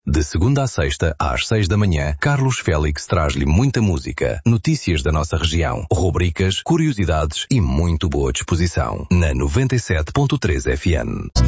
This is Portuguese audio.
De segunda a sexta, às 6 da manhã, Carlos Félix traz-lhe muita música, notícias da nossa região, rubricas, curiosidades e muito boa disposição. Na 97.3 FM.